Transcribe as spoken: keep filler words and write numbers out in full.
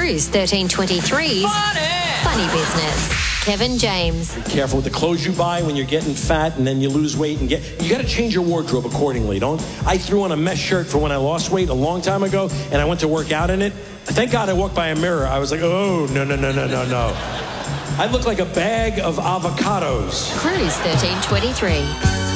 Cruise thirteen twenty-three's Funny. Funny Business. Kevin James. Be careful with the clothes you buy when you're getting fat and then you lose weight and get. You got to change your wardrobe accordingly. Don't. I threw on a mesh shirt for when I lost weight a long time ago, and I went to work out in it. Thank God I walked by a mirror. I was like, oh no no no no no no. I look like a bag of avocados. Cruise thirteen twenty-three.